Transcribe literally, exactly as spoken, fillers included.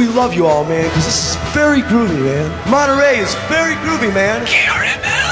we love you all, man, because this is very groovy, man. Monterey is very groovy, man. K R M L.